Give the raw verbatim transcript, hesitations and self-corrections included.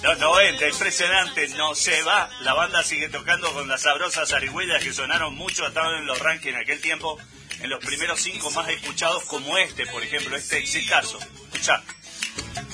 Los noventa, impresionante, no se va. La banda sigue tocando con las sabrosas zarigüeyas que sonaron mucho, estaban en los rankings en aquel tiempo, en los primeros cinco más escuchados, como este, por ejemplo, este exitazo. Escuchá.